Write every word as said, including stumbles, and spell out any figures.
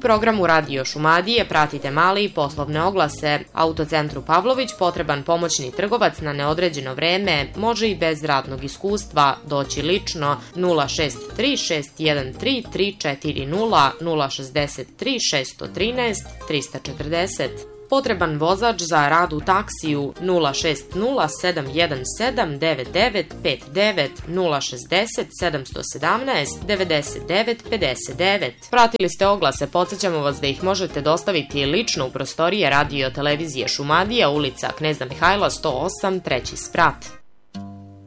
programu Radio Šumadije pratite male i poslovne oglase. Autocentru Pavlović potreban pomoćni trgovac na neodređeno vreme može i bez radnog iskustva doći lično nula šest tri šest jedan tri tri četiri nula nula šest tri šest jedan tri tri četiri nula. Potreban vozač za rad u taksiju nula šest nula sedam jedan sedam devet devet pet devet nula šest nula sedam jedan sedam devet devet pet devet. Pratili ste oglase, podsjećamo vas da ih možete dostaviti lično u prostorije Radio televizije Šumadija, ulica Kneza Mihajla sto osam, treći sprat.